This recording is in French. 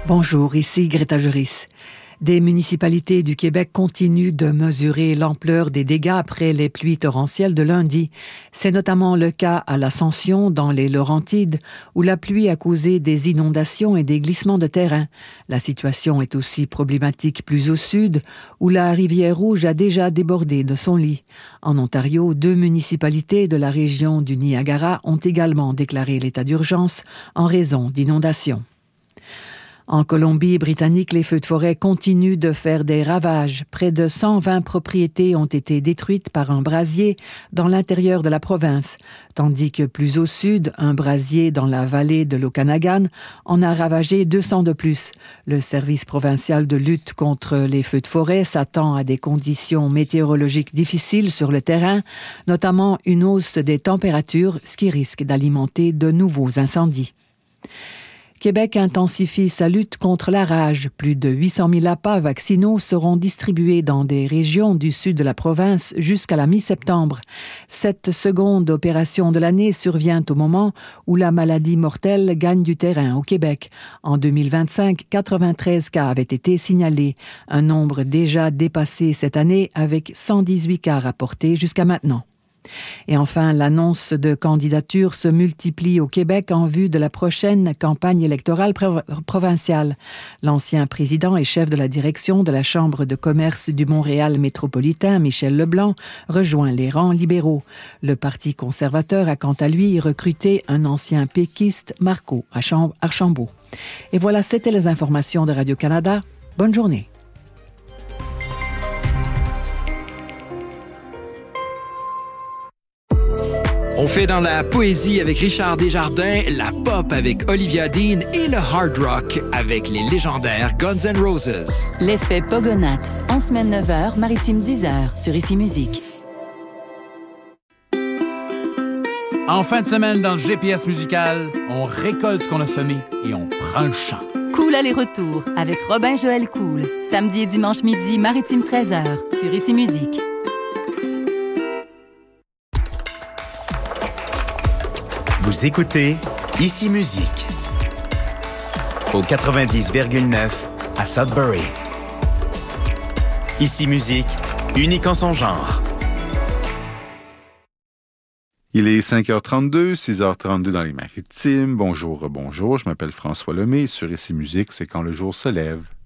Bonjour, ici Greta Juris. Des municipalités du Québec continuent de mesurer l'ampleur des dégâts après les pluies torrentielles de lundi. C'est notamment le cas à l'Ascension, dans les Laurentides, où la pluie a causé des inondations et des glissements de terrain. La situation est aussi problématique plus au sud, où la rivière Rouge a déjà débordé de son lit. En Ontario, 2 municipalités de la région du Niagara ont également déclaré l'état d'urgence en raison d'inondations. En Colombie-Britannique, les feux de forêt continuent de faire des ravages. Près de 120 propriétés ont été détruites par un brasier dans l'intérieur de la province, tandis que plus au sud, un brasier dans la vallée de l'Okanagan en a ravagé 200 de plus. Le service provincial de lutte contre les feux de forêt s'attend à des conditions météorologiques difficiles sur le terrain, notamment une hausse des températures, ce qui risque d'alimenter de nouveaux incendies. Québec intensifie sa lutte contre la rage. Plus de 800 000 appâts vaccinaux seront distribués dans des régions du sud de la province jusqu'à la mi-septembre. Cette seconde opération de l'année survient au moment où la maladie mortelle gagne du terrain au Québec. En 2025, 93 cas avaient été signalés, un nombre déjà dépassé cette année avec 118 cas rapportés jusqu'à maintenant. Et enfin, l'annonce de candidature se multiplie au Québec en vue de la prochaine campagne électorale provinciale. L'ancien président et chef de la direction de la Chambre de commerce du Montréal métropolitain, Michel Leblanc, rejoint les rangs libéraux. Le Parti conservateur a quant à lui recruté un ancien péquiste, Marco Archambault. Et voilà, c'était les informations de Radio-Canada. Bonne journée. On fait dans la poésie avec Richard Desjardins, la pop avec Olivia Dean et le hard rock avec les légendaires Guns N' Roses. L'effet Pogonath, en semaine 9h, maritime 10h, sur Ici Musique. En fin de semaine, dans le GPS musical, on récolte ce qu'on a semé et on prend le champ. Cool aller-retour avec Robin-Joël Cool. Samedi et dimanche midi, maritime 13h, sur Ici Musique. Vous écoutez Ici Musique au 90,9 à Sudbury. Ici Musique, unique en son genre. Il est 5h32, 6h32 dans les Maritimes. Bonjour, je m'appelle François Lemay. Sur Ici Musique, c'est quand le jour se lève.